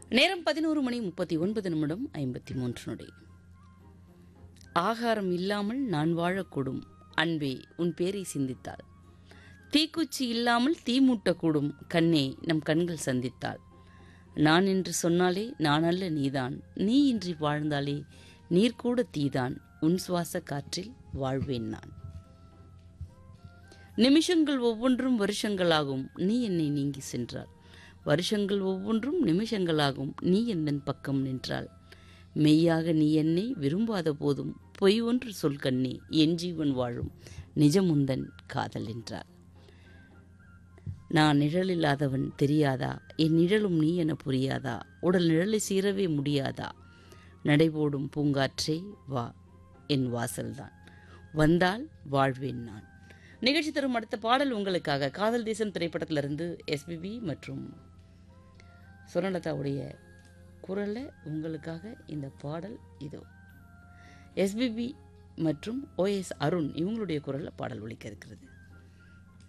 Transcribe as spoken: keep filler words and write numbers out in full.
நேரம் பதினோரு மணி முப்பத்தி ஒன்பது நிமிடம் ஐம்பத்தி மூன்று நொடி. ஆகாரம் இல்லாமல் நான் வாழக்கூடும் அன்பே உன் பேரை சிந்தித்தாள். தீக்குச்சி இல்லாமல் தீ மூட்டக்கூடும் கண்ணே நம் கண்கள் சந்தித்தாள். நான் என்று சொன்னாலே நான் அல்ல நீதான், நீ இன்றி வாழ்ந்தாலே நீர்கூட தீதான், உன் சுவாச காற்றில் வாழ்வேன் நான். நிமிஷங்கள் ஒவ்வொன்றும் வருஷங்களாகும் நீ என்னை நீங்கி சென்றாள். வருஷங்கள் ஒவ்வொன்றும் நிமிஷங்களாகும் நீ என் பக்கம் நின்றாள். மெய்யாக நீ என்னை விரும்பாத போதும் பொய் ஒன்று சொல் கண்ணே என் ஜீவன் வாழும் நிஜமுந்தன் காதல் என்றாள். நான் நிழலில்லாதவன் தெரியாதா, என் நிழலும் நீ என புரியாதா, உடல் நிழலை சீரவே முடியாதா, நடைபோடும் பூங்காற்றே வா என் வாசல்தான், வந்தால் வாழ்வேன் நான். நிகழ்ச்சி தரும் அடுத்த பாடல் உங்களுக்காக காதல் தேசம் திரைப்படத்திலிருந்து எஸ்பிபி மற்றும் சுரலதாவுடைய குரலில் உங்களுக்காக இந்த பாடல் இதோ. எஸ்பிபி மற்றும் ஓஎஸ் அருண் இவங்களுடைய குரலில் பாடல் ஒலிக்க இருக்கிறது.